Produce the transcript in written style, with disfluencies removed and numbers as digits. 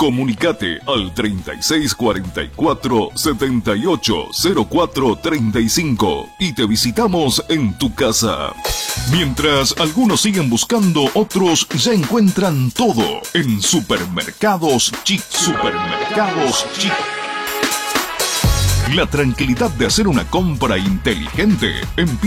Comunicate al 3644-780435 y te visitamos en tu casa. Mientras algunos siguen buscando, otros ya encuentran todo en Supermercados Chic. Supermercados Chic. La tranquilidad de hacer una compra inteligente empieza